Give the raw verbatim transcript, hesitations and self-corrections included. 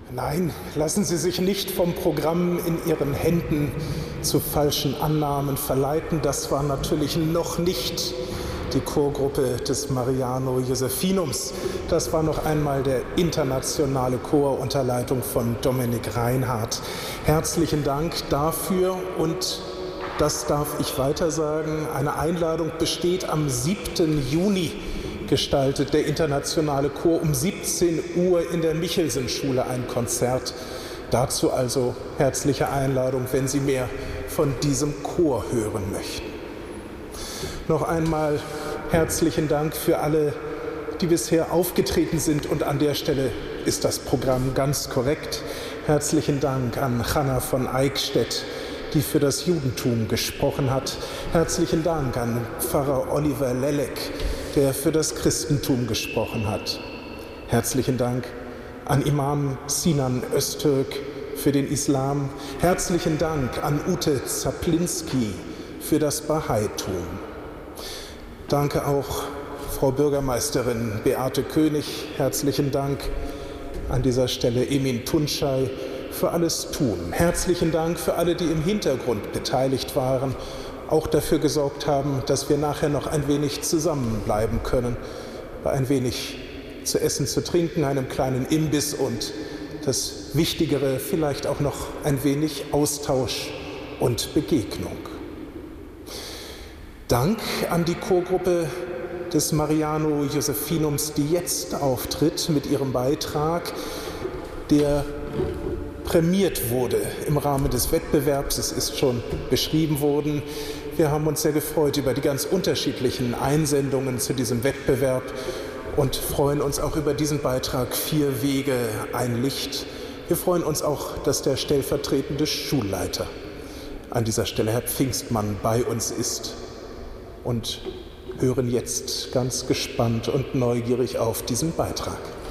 Nein, lassen Sie sich nicht vom Programm in Ihren Händen zu falschen Annahmen verleiten. Das war natürlich noch nicht die Chorgruppe des Mariano Josephinums. Das war noch einmal der internationale Chor unter Leitung von Dominik Reinhardt. Herzlichen Dank dafür und das darf ich weiter sagen. Eine Einladung besteht am siebten Juni. Gestaltet der internationale Chor um siebzehn Uhr in der Michelsen-Schule ein Konzert. Dazu also herzliche Einladung, wenn Sie mehr von diesem Chor hören möchten. Noch einmal herzlichen Dank für alle, die bisher aufgetreten sind, und an der Stelle ist das Programm ganz korrekt. Herzlichen Dank an Hanna von Eickstedt, die für das Judentum gesprochen hat. Herzlichen Dank an Pfarrer Oliver Lelek, der für das Christentum gesprochen hat. Herzlichen Dank an Imam Sinan Öztürk für den Islam. Herzlichen Dank an Ute Zaplinski für das Bahaitum. Danke auch Frau Bürgermeisterin Beate König. Herzlichen Dank an dieser Stelle Emin Tunçay für alles Tun. Herzlichen Dank für alle, die im Hintergrund beteiligt waren, auch dafür gesorgt haben, dass wir nachher noch ein wenig zusammenbleiben können, bei ein wenig zu essen, zu trinken, einem kleinen Imbiss und das Wichtigere, vielleicht auch noch ein wenig Austausch und Begegnung. Dank an die Chorgruppe des Mariano Josephinums, die jetzt auftritt mit ihrem Beitrag, der prämiert wurde im Rahmen des Wettbewerbs. Es ist schon beschrieben worden. Wir haben uns sehr gefreut über die ganz unterschiedlichen Einsendungen zu diesem Wettbewerb und freuen uns auch über diesen Beitrag Vier Wege, ein Licht. Wir freuen uns auch, dass der stellvertretende Schulleiter an dieser Stelle, Herr Pfingstmann, bei uns ist, und hören jetzt ganz gespannt und neugierig auf diesen Beitrag.